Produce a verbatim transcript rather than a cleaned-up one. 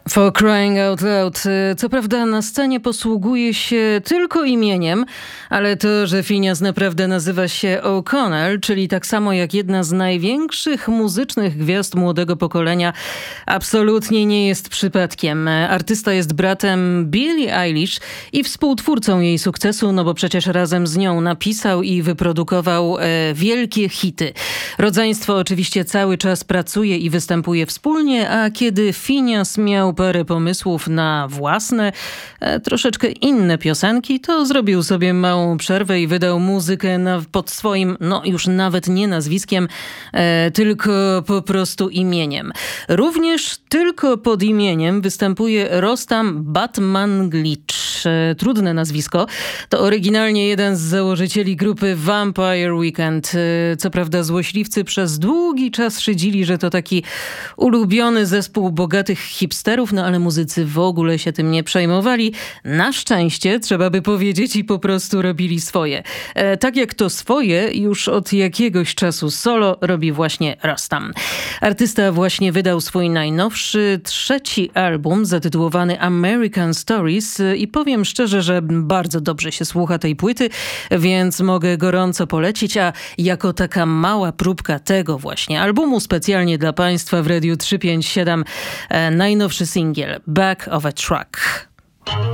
For Crying Out Loud. Co prawda na scenie posługuje się tylko imieniem, ale to, że Finneas naprawdę nazywa się O'Connell, czyli tak samo jak jedna z największych muzycznych gwiazd młodego pokolenia, absolutnie nie jest przypadkiem. Artysta jest bratem Billie Eilish i współtwórcą jej sukcesu, no bo przecież razem z nią napisał i wyprodukował e, wielkie hity. Rodzeństwo oczywiście cały czas pracuje i występuje wspólnie, a kiedy Finneas miał parę pomysłów na własne, e, troszeczkę inne piosenki, to zrobił sobie małą przerwę i wydał muzykę na, pod swoim, no już nawet nie nazwiskiem, e, tylko po prostu imieniem. Również tylko pod imieniem występuje Rostam Batmanglij. E, trudne nazwisko. To oryginalnie jeden z założycieli grupy Vampire Weekend. E, co prawda złośliwcy przez długi czas szydzili, że to taki ulubiony zespół bogatych hipsterów, no ale muzycy w ogóle się tym nie przejmowali. Na szczęście, trzeba by powiedzieć, i po prostu robili swoje. E, tak jak to swoje już od jakiegoś czasu solo robi właśnie Rostam. Artysta właśnie wydał swój najnowszy, trzeci album zatytułowany American Stories i powiem szczerze, że bardzo dobrze się słucha tej płyty, więc mogę gorąco polecić, a jako taka mała próbka tego właśnie albumu specjalnie dla Państwa w Radiu trzysta pięćdziesiąt siedem e, najnowszy singiel Back of a Truck.